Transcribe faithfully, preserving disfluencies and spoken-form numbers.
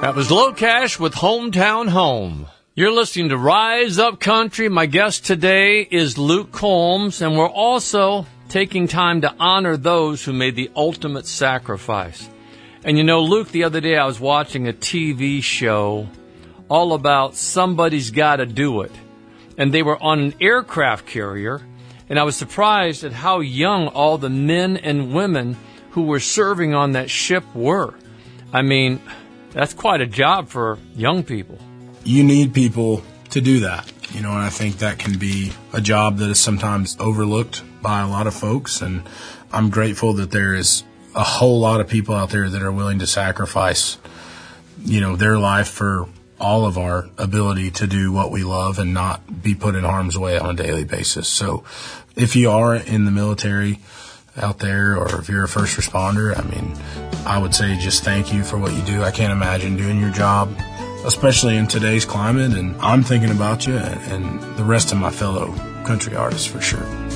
That was Low Cash with Hometown Home. You're listening to Rise Up Country. My guest today is Luke Combs, and we're also taking time to honor those who made the ultimate sacrifice. And you know, Luke, the other day I was watching a T V show all about somebody's got to do it. And they were on an aircraft carrier, and I was surprised at how young all the men and women who were serving on that ship were. I mean, that's quite a job for young people. You need people to do that, you know, and I think that can be a job that is sometimes overlooked by a lot of folks. And I'm grateful that there is a whole lot of people out there that are willing to sacrifice, you know, their life for all of our ability to do what we love and not be put in harm's way on a daily basis. So if you are in the military out there, or if you're a first responder, I mean, I would say just thank you for what you do. I can't imagine doing your job, especially in today's climate, and I'm thinking about you and the rest of my fellow country artists for sure.